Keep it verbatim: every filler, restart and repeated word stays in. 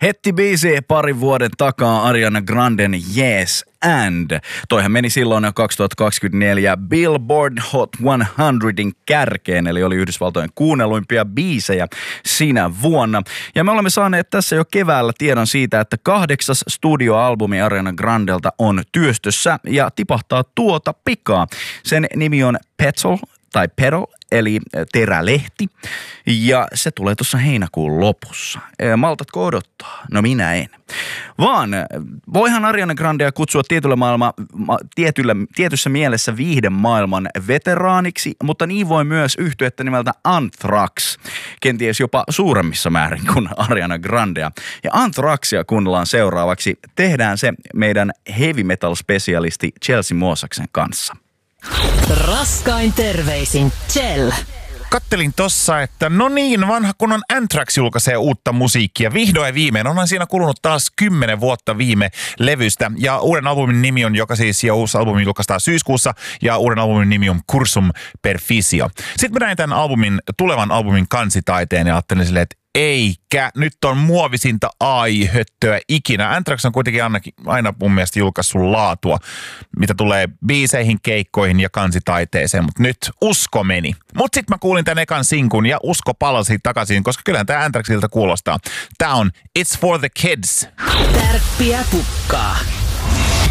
Hetti biisi parin vuoden takaa Ariana Granden Yes and. Toihan meni silloin kaksituhattakaksikymmentäneljä Billboard Hot sadan kärkeen, eli oli Yhdysvaltojen kuunnelluimpia biisejä siinä vuonna. Ja me olemme saaneet tässä jo keväällä tiedon siitä, että kahdeksas studioalbumi Ariana Grandelta on työstössä ja tipahtaa tuota pikaa. Sen nimi on Petal tai Petal, eli terälehti, ja se tulee tuossa heinäkuun lopussa. Maltatko odottaa? No minä en. Vaan voihan Ariana Grandea kutsua tietyllä maailma, tietyllä, tietyssä mielessä viihdemaailman veteraaniksi, mutta niin voi myös yhtyettä nimeltä Anthrax, kenties jopa suuremmissa määrin kuin Ariana Grandea. Ja Anthraxia kuunnellaan seuraavaksi. Tehdään se meidän heavy metal specialisti Chelsea Moosaksen kanssa. Raskain terveisin Chell. Kattelin tossa, että no niin, vanha kunnon Anthrax julkaisee uutta musiikkia. Vihdoin viimein. Onhan siinä kulunut taas kymmenen vuotta viime levystä. Ja uuden albumin nimi on, joka siis jo uusi albumi julkaistaan syyskuussa. Ja uuden albumin nimi on Cursum Perficio. Sitten mä näin tämän albumin, tulevan albumin kansitaiteen ja ajattelin silleen, että eikä, nyt on muovisinta A I-höttöä ikinä. Anthrax on kuitenkin aina, aina mun mielestä julkaissut laatua, mitä tulee biiseihin, keikkoihin ja kansitaiteeseen, mutta nyt usko meni. Mutta sitten mä kuulin tämän ekan sinkun ja usko palasi takaisin, koska kyllähän tämä Anthraxilta kuulostaa. Tää on It's for the Kids. Tärppiä pukkaa.